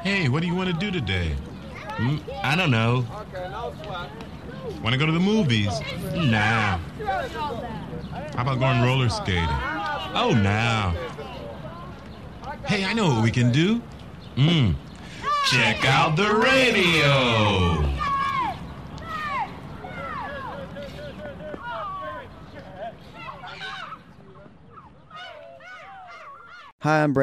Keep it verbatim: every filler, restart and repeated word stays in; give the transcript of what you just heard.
Hey, what do you want to do today? Mm, I don't know. Want to go to the movies? Nah. How about going roller skating? Oh, nah. Hey, I know what we can do. Mm. Check out the radio. Hi, I'm Brandon.